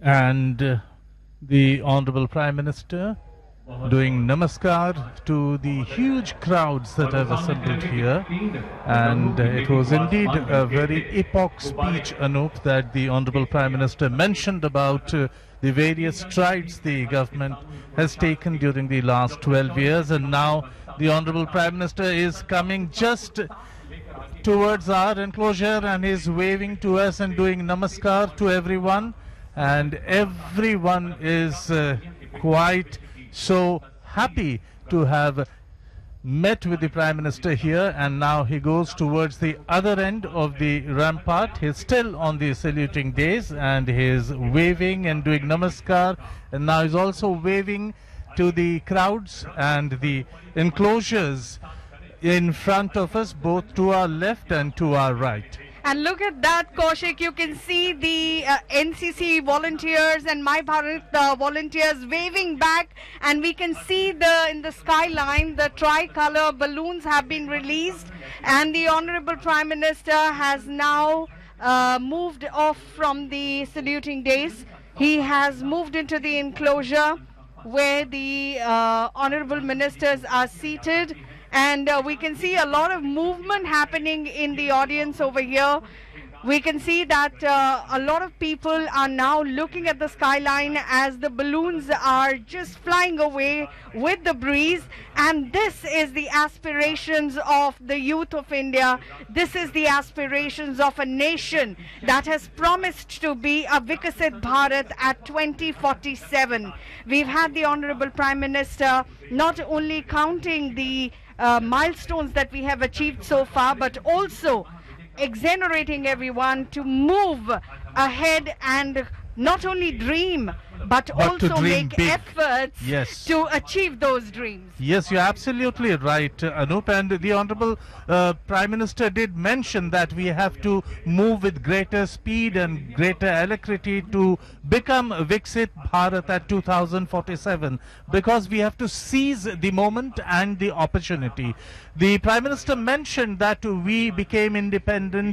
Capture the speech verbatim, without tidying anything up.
and uh, the Honorable Prime Minister doing namaskar to the huge crowds that have assembled here, and uh, it was indeed a very epoch speech, Anup, that the Honorable Prime Minister mentioned about uh, the various strides the government has taken during the last twelve years, and now the Honorable Prime Minister is coming just towards our enclosure and is waving to us and doing namaskar to everyone, and everyone is uh, quite so happy to have met with the Prime Minister here, and now he goes towards the other end of the rampart. He's still on the saluting days and he's waving and doing namaskar, and now he's also waving to the crowds and the enclosures in front of us, both to our left and to our right. And look at that, Kaushik. You can see the uh, N C C volunteers and My Bharat uh, volunteers waving back, and we can see the in the skyline the tricolor balloons have been released, and the Honorable Prime Minister has now uh, moved off from the saluting days. He has moved into the enclosure where the uh, Honorable Ministers are seated. And uh, we can see a lot of movement happening in the audience over here. We can see that uh, a lot of people are now looking at the skyline as the balloons are just flying away with the breeze. And this is the aspirations of the youth of India. This is the aspirations of a nation that has promised to be a Vikasit Bharat at twenty forty-seven. We've had the Honorable Prime Minister not only counting the Uh, milestones that we have achieved so far, but also exonerating everyone to move ahead and not only dream, but, but also make big efforts yes. to achieve those dreams. Yes, you're absolutely right, uh, Anup. And the Honorable uh, Prime Minister did mention that we have to move with greater speed and greater alacrity to become Viksit Bharat at two thousand forty-seven, because we have to seize the moment and the opportunity. The Prime Minister mentioned that we became independent